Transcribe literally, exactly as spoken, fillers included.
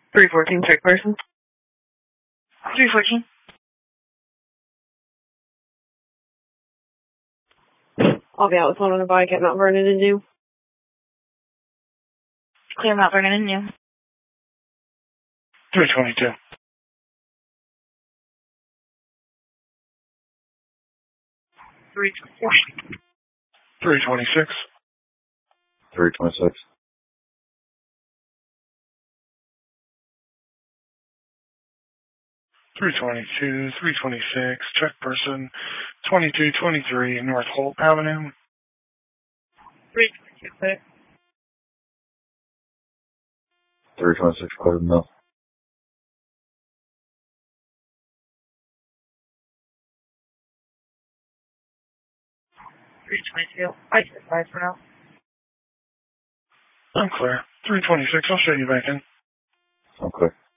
three fourteen, check person. three fourteen. I'll be out with one on the bike at Mount Vernon and New. Clear Mount Vernon and New. three twenty-two. three twenty-four. three twenty-six. three twenty-six. three twenty-two, three twenty-six, check person, twenty-two twenty-three, North Holt Avenue. three twenty-two, clear. three twenty-six, clear mill. three twenty-two. I said five for now. I'm clear. three twenty-six, I'll show you back in. I'm clear.